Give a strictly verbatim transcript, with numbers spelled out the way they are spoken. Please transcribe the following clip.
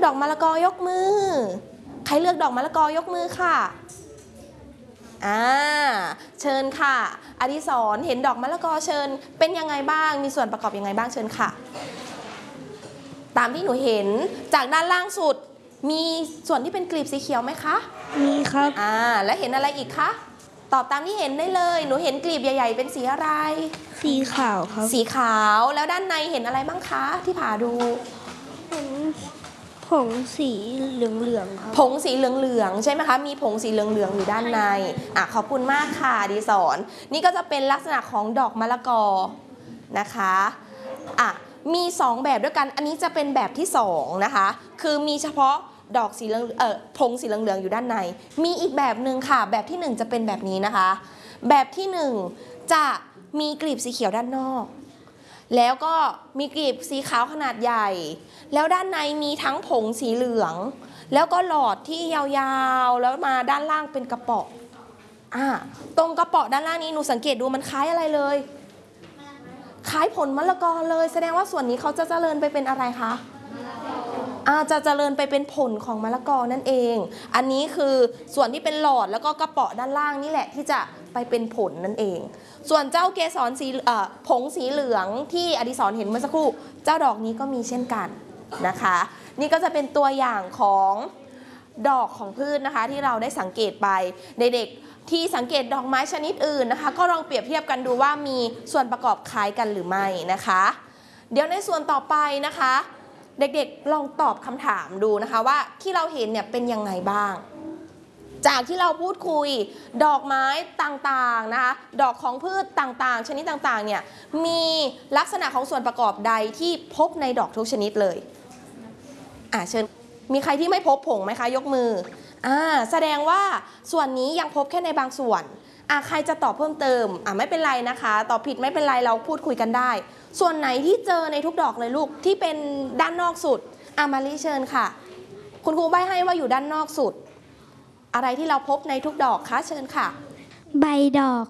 ดอกมะละกอยกมือใครเลือกดอกมะละกอยกมือค่ะอ่าเชิญค่ะอดิศรเห็นดอกมะละกอเชิญเป็นยังไงบ้างมีส่วนประกอบยังไงบ้างเชิญค่ะตามที่หนูเห็นจากด้านล่างสุดมีส่วนที่เป็นกลีบสีเขียวไหมคะมีครับอ่าแล้วเห็นอะไรอีกคะตอบตามที่เห็นได้เลยหนูเห็นกลีบใหญ่ๆเป็นสีอะไรสีขาวครับสีขาวแล้วด้านในเห็นอะไรบ้างคะที่ผ่าดูผงผงสีเหลืองๆครับผงสีเหลืองๆใช่ไหมคะมีผงสีเหลืองๆอยู่ด้านในอ่ะขอบคุณมากค่ะดิสอนนี่ก็จะเป็นลักษณะของดอกมะละกอนะคะอ่ะมีสองแบบด้วยกันอันนี้จะเป็นแบบที่สองนะคะคือมีเฉพาะดอกสีเหลืองเอ่อผงสีเหลืองๆอยู่ด้านในมีอีกแบบหนึ่งค่ะแบบที่หนึ่งจะเป็นแบบนี้นะคะแบบที่หนึ่งจะมีกลีบสีเขียวด้านนอกแล้วก็มีกลีบสีขาวขนาดใหญ่แล้วด้านในมีทั้งผงสีเหลืองแล้วก็หลอดที่ยาวๆแล้วมาด้านล่างเป็นกระป๋องอ่าตรงกระป๋องด้านล่างนี้หนูสังเกตดูมันคล้ายอะไรเลยคล้ายผลมะละกอเลยแสดงว่าส่วนนี้เขาจะเจริญไปเป็นอะไรคะอาจะเจริญไปเป็นผลของมะละกอนั่นเองอันนี้คือส่วนที่เป็นหลอดแล้วก็กระป๋องด้านล่างนี่แหละที่จะไปเป็นผลนั่นเองส่วนเจ้าเกสรสีผงสีเหลืองที่อดิศรเห็นเมื่อสักครู่เจ้าดอกนี้ก็มีเช่นกันนะคะนี่ก็จะเป็นตัวอย่างของดอกของพืชนะคะที่เราได้สังเกตไปเด็กๆที่สังเกตดอกไม้ชนิดอื่นนะคะก็ลองเปรียบเทียบกันดูว่ามีส่วนประกอบคล้ายกันหรือไม่นะคะเดี๋ยวในส่วนต่อไปนะคะเด็กๆลองตอบคำถามดูนะคะว่าที่เราเห็นเนี่ยเป็นยังไงบ้างจากที่เราพูดคุยดอกไม้ต่างๆนะคะดอกของพืชต่างๆชนิดต่างๆเนี่ยมีลักษณะของส่วนประกอบใดที่พบในดอกทุกชนิดเลยอ่ะเชิญมีใครที่ไม่พบผงไหมคะยกมืออ่าแสดงว่าส่วนนี้ยังพบแค่ในบางส่วนอ่ะใครจะตอบเพิ่มเติมอ่ะไม่เป็นไรนะคะตอบผิดไม่เป็นไรเราพูดคุยกันได้ส่วนไหนที่เจอในทุกดอกเลยลูกที่เป็นด้านนอกสุดอ่ะมาลีเชิญค่ะคุณครูใบ้ให้ว่าอยู่ด้านนอกสุดอะไรที่เราพบในทุกดอกคะเชิญค่ะใบดอก